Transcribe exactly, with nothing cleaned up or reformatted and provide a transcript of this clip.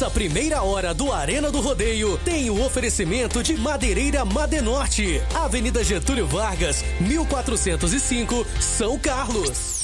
Essa primeira hora do Arena do Rodeio tem o oferecimento de Madeireira Madenorte, Avenida Getúlio Vargas, mil quatrocentos e cinco, São Carlos.